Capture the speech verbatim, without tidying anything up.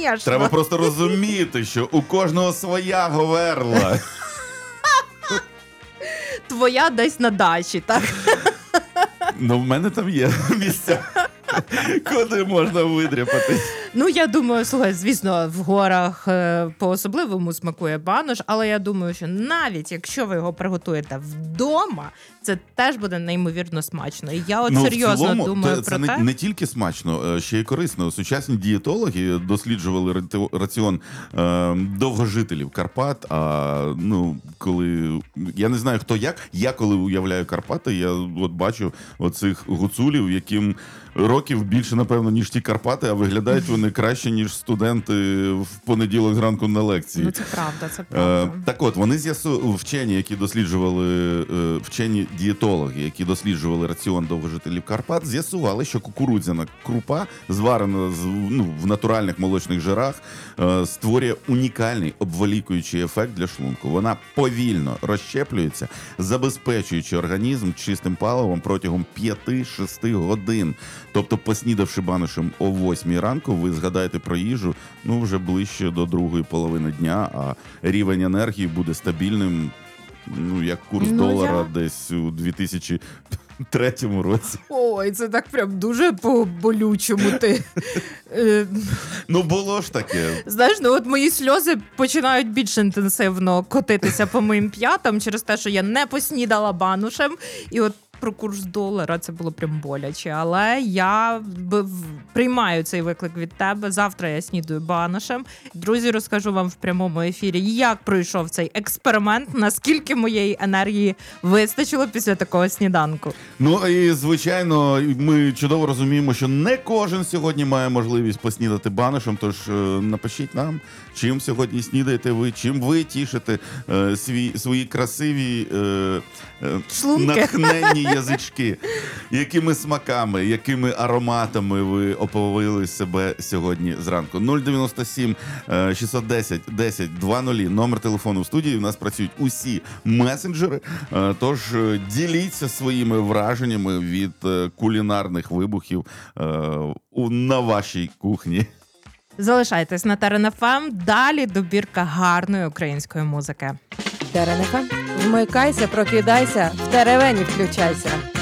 Конечно. Треба просто розуміти, що у кожного своя говерла. Твоя десь на дачі, так? Ну, в мене там є місця, куди можна видряпатись. Ну, я думаю, слухай, звісно, в горах е, по-особливому смакує банош, але я думаю, що навіть якщо ви його приготуєте вдома, це теж буде неймовірно смачно. І я от Ну, серйозно в цілому, думаю це, про це те... не, не тільки смачно, ще й корисно. Сучасні дієтологи досліджували раціон е, довгожителів Карпат, а ну, коли... Я не знаю, хто як. Я, коли уявляю Карпати, я от бачу оцих гуцулів, яким років більше, напевно, ніж ті Карпати, а виглядають вони краще, ніж студенти в понеділок зранку на лекції. Ну, це правда, це правда. Е, так от, вони з'ясували, вчені, які досліджували, е, вчені дієтологи, які досліджували раціон довгожителів Карпат, з'ясували, що кукурудзяна крупа, зварена з, ну, в натуральних молочних жирах, е, створює унікальний обволікуючий ефект для шлунку. Вона повільно розщеплюється, забезпечуючи організм чистим паливом протягом п'ять-шість годин. Тобто, поснідавши баношем о восьмій ранку, ви згадаєте про їжу, ну, вже ближче до другої половини дня, а рівень енергії буде стабільним, ну, як курс Ну, долара я... десь у дві тисячі третьому році. Ой, це так прям дуже по-болючому ти. Ну, було ж таке. Знаєш, ну от мої сльози починають більш інтенсивно котитися по моїм п'ятам через те, що я не поснідала банушем, і от про курс долара це було прям боляче, але я б, приймаю цей виклик від тебе. Завтра я снідаю баношем. Друзі, розкажу вам в прямому ефірі, як пройшов цей експеримент, наскільки моєї енергії вистачило після такого сніданку. Ну і, звичайно, ми чудово розуміємо, що не кожен сьогодні має можливість поснідати баношем, тож е, напишіть нам, чим сьогодні снідаєте ви, чим ви тішите е, свій, свої красиві е, е, натхненні язички, якими смаками, якими ароматами ви оповили себе сьогодні зранку. нуль дев'яносто сім шістсот десять десять двадцять, номер телефону в студії. У нас працюють усі месенджери, тож діліться своїми враженнями від кулінарних вибухів на вашій кухні. Залишайтесь на Терен еф ем, далі добірка гарної української музики. Терен еф ем. Вмикайся, прокидайся, в теревені включайся.